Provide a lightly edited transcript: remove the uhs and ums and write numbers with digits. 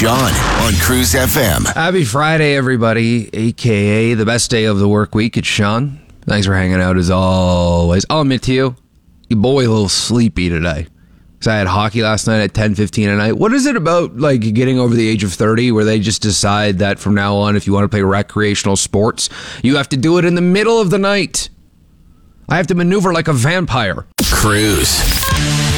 Sean on Cruise FM. Happy Friday, everybody, a.k.a. the best day of the work week. It's Sean. Thanks for hanging out as always. I'll admit to you, your boy a little sleepy today. Because I had hockey last night at 10:15 at night. What is it about like getting over the age of 30 where they just decide that from now on, if you want to play recreational sports, you have to do it in the middle of the night? I have to maneuver like a vampire. Cruise.